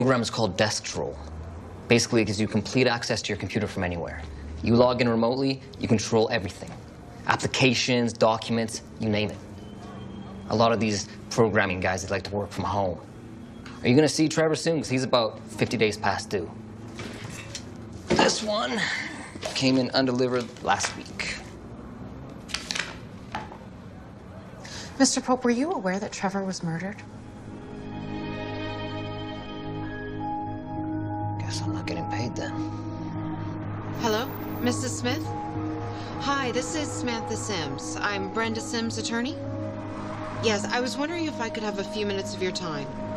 program is called Desktral. Basically, it gives you complete access to your computer from anywhere. You log in remotely, you control everything. Applications, documents, you name it. A lot of these programming guys, they like to work from home. Are you going to see Trevor soon? Because he's about 50 days past due. This one came in undelivered last week. Mr. Pope, were you aware that Trevor was murdered? Guess I'm not getting paid then. Hello, Mrs. Smith? Hi, this is Samantha Sims. I'm Brenda Sims' attorney. Yes, I was wondering if I could have a few minutes of your time.